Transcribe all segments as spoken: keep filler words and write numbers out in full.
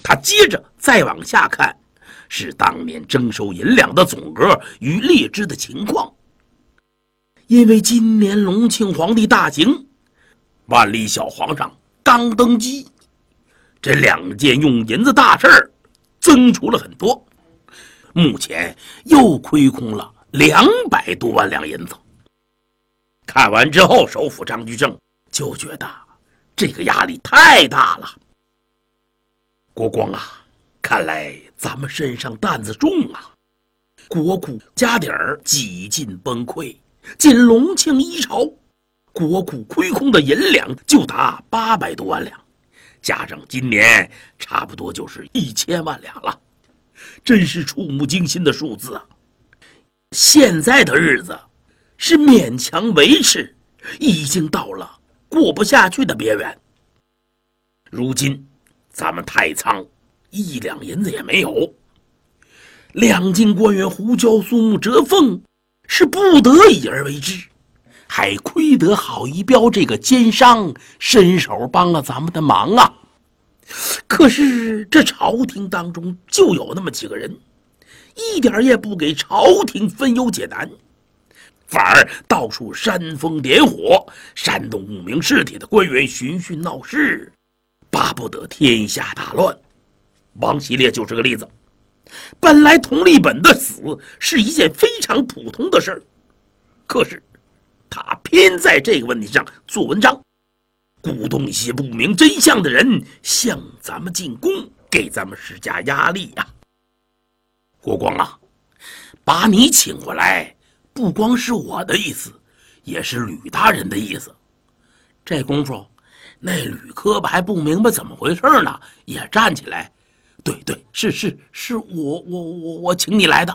他接着再往下看，是当年征收银两的总额与列支的情况。因为今年隆庆皇帝大行，万历小皇上刚登基，这两件用银子大事增出了很多，目前又亏空了两百多万两银子。看完之后，首辅张居正就觉得这个压力太大了。国光啊，看来咱们身上担子重啊，国库家底儿几近崩溃，仅隆庆一朝，国库亏空的银两就达八百多万两，加上今年差不多就是一千万两了，真是触目惊心的数字啊！现在的日子是勉强维持，已经到了过不下去的边缘。如今咱们太仓一两银子也没有，两京官员胡椒、苏木、折凤是不得已而为之，还亏得郝一彪这个奸商伸手帮了咱们的忙啊！可是这朝廷当中就有那么几个人，一点也不给朝廷分忧解难，反而到处煽风点火，煽动无名氏体的官员寻衅闹事，巴不得天下大乱。王希烈就是个例子。本来佟立本的死是一件非常普通的事儿，可是他偏在这个问题上做文章，鼓动一些不明真相的人向咱们进攻，给咱们施加压力呀、啊。国光啊，把你请过来不光是我的意思，也是吕大人的意思。这功夫那吕科还不明白怎么回事呢，也站起来，对对，是是是我我我我请你来的。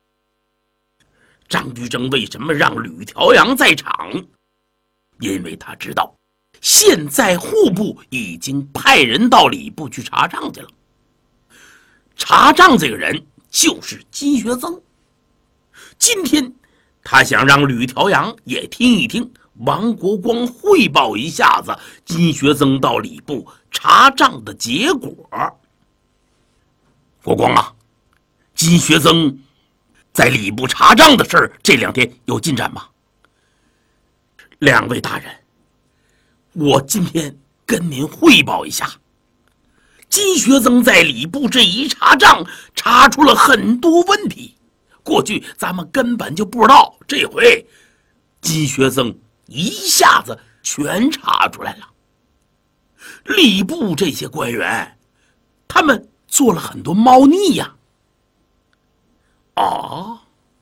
张居正为什么让吕调阳在场？因为他知道现在户部已经派人到礼部去查账去了。查账这个人就是金学增。今天他想让吕调阳也听一听王国光汇报一下子金学增到礼部查账的结果。国光啊，金学增在礼部查账的事儿这两天有进展吗？两位大人，我今天跟您汇报一下，金学增在礼部这一查账，查出了很多问题，过去咱们根本就不知道，这回金学增一下子全查出来了。礼部这些官员，他们做了很多猫腻呀。哦，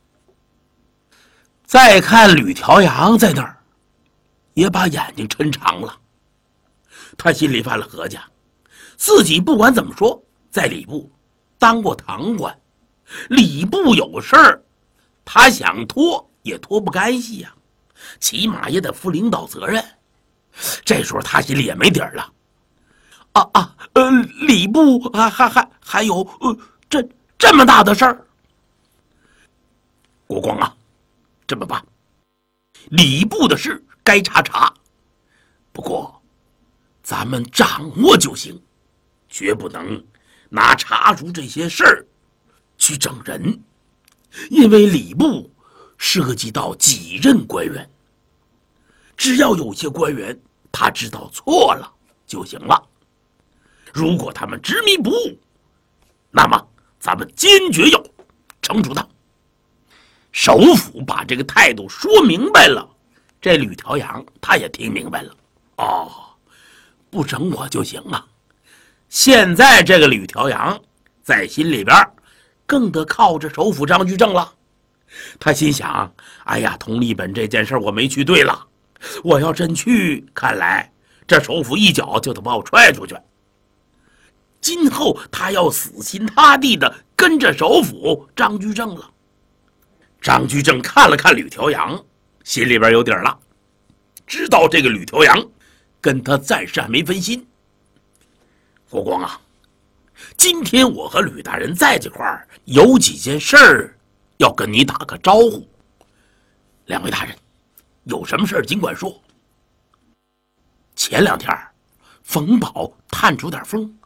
再看吕调阳在那儿，也把眼睛抻长了。他心里犯了合家，自己不管怎么说，在礼部当过堂官，礼部有事儿，他想拖也拖不干系呀、啊，起码也得负领导责任。这时候他心里也没底儿了。啊啊，呃，礼部还还还还有呃这这么大的事儿。国光啊，这么办？礼部的事该查查，不过咱们掌握就行，绝不能拿查出这些事儿去整人，因为礼部涉及到几任官员，只要有些官员他知道错了就行了。如果他们执迷不悟，那么咱们坚决要惩处他。首辅把这个态度说明白了，这吕调阳他也听明白了。哦，不整我就行啊。现在这个吕调阳在心里边更得靠着首辅张居正了。他心想，哎呀，佟立本这件事我没去对了，我要真去，看来这首辅一脚就得把我踹出去。今后他要死心塌地的跟着首辅张居正了。张居正看了看吕调阳，心里边有底了，知道这个吕调阳跟他暂时还没分心。国光啊，今天我和吕大人在这块儿有几件事儿要跟你打个招呼。两位大人，有什么事儿尽管说。前两天冯保探出点风，